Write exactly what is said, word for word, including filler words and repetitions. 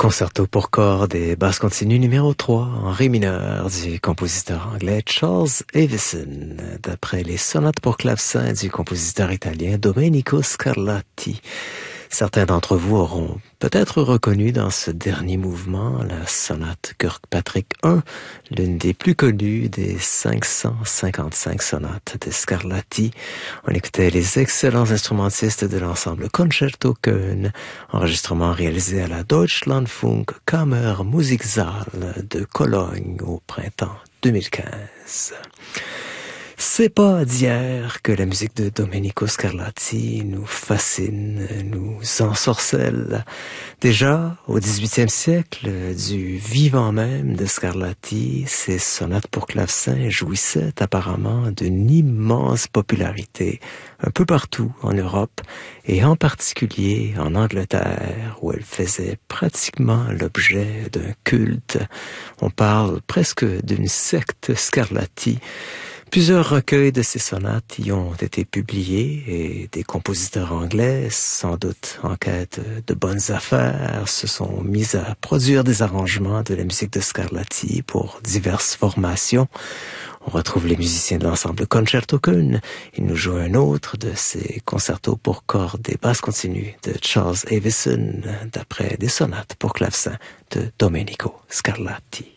Concerto pour cordes et basse continue numéro trois en ré mineur du compositeur anglais Charles Avison, d'après les sonates pour clavecin du compositeur italien Domenico Scarlatti. Certains d'entre vous auront peut-être reconnu dans ce dernier mouvement la sonate Kirkpatrick un, l'une des plus connues des cinq cent cinquante-cinq sonates de Scarlatti. On écoutait les excellents instrumentistes de l'ensemble Concerto Köln, enregistrement réalisé à la Deutschlandfunk Kammermusiksaal de Cologne au printemps deux mille quinze. C'est pas d'hier que la musique de Domenico Scarlatti nous fascine, nous ensorcelle. Déjà, au dix-huitième siècle, du vivant même de Scarlatti, ses sonates pour clavecin jouissaient apparemment d'une immense popularité un peu partout en Europe et en particulier en Angleterre, où elle faisait pratiquement l'objet d'un culte. On parle presque d'une secte Scarlatti. Plusieurs recueils de ces sonates y ont été publiés et des compositeurs anglais, sans doute en quête de bonnes affaires, se sont mis à produire des arrangements de la musique de Scarlatti pour diverses formations. On retrouve les musiciens de l'ensemble Concerto Köln. Ils nous jouent un autre de ces concertos pour cordes et basses continues de Charles Avison, d'après des sonates pour clavecin de Domenico Scarlatti.